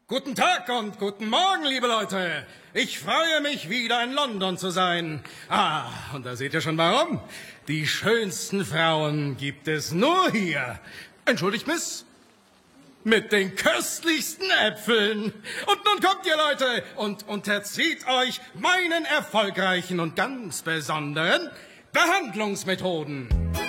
Guten Tag und guten Morgen, liebe Leute. Ich freue mich, wieder in London zu sein. Und da seht ihr schon warum. Die schönsten Frauen gibt es nur hier. Entschuldigt, Miss? Mit den köstlichsten Äpfeln. Und nun kommt ihr, Leute, und unterzieht euch meinen erfolgreichen und ganz besonderen Behandlungsmethoden.